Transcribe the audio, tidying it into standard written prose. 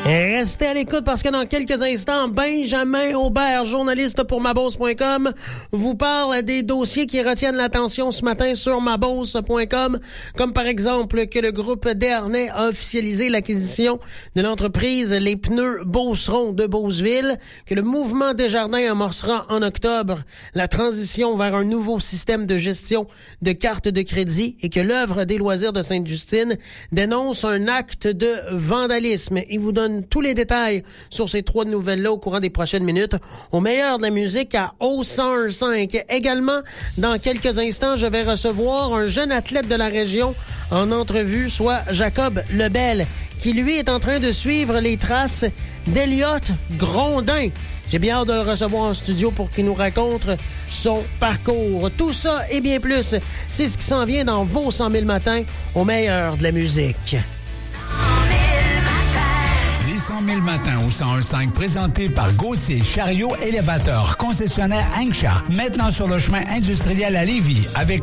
Restez à l'écoute parce que dans quelques instants, Benjamin Aubert, journaliste pour mabosse.com, vous parle des dossiers qui retiennent l'attention ce matin sur mabosse.com, comme par exemple que le groupe Desharnais a officialisé l'acquisition de l'entreprise Les Pneus Beauceron de Beauceville, que le mouvement Desjardins amorcera en octobre la transition vers un nouveau système de gestion de cartes de crédit et que l'œuvre des loisirs de Sainte-Justine dénonce un acte de vandalisme. Il vous donne tous les détails sur ces trois nouvelles-là au courant des prochaines minutes. Au meilleur de la musique à O105. Également, dans quelques instants, je vais recevoir un jeune athlète de la région en entrevue, soit Jacob Lebel, qui lui est en train de suivre les traces d'Eliott Grondin. J'ai bien hâte de le recevoir en studio pour qu'il nous raconte son parcours. Tout ça et bien plus, c'est ce qui s'en vient dans vos 100 000 matins au meilleur de la musique. 100 000 matins au 101.5 présenté par Gauthier Chariot Élévateur, concessionnaire Anksha. Maintenant sur le chemin industriel à Lévis avec